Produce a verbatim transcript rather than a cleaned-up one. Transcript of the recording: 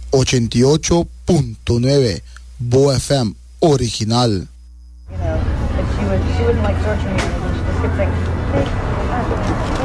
ochenta y ocho punto nueve Bo F M original. You know, but she would she wouldn't like torture me. She just kept saying, hey, ah.